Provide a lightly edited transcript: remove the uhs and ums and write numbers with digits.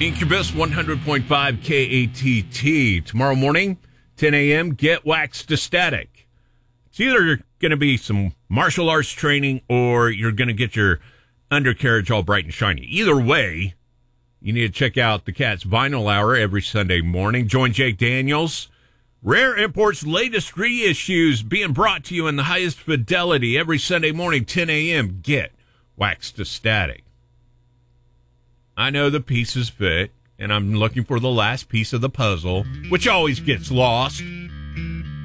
Incubus 100.5 KATT. Tomorrow morning, 10 a.m., get waxed to static. It's either going to be some martial arts training or you're going to get your undercarriage all bright and shiny. Either way, you need to check out the Cat's Vinyl Hour every Sunday morning. Join Jake Daniels. Rare Imports' latest reissues being brought to you in the highest fidelity every Sunday morning, 10 a.m. Get waxed to static. I know the pieces fit, and I'm looking for the last piece of the puzzle, which always gets lost.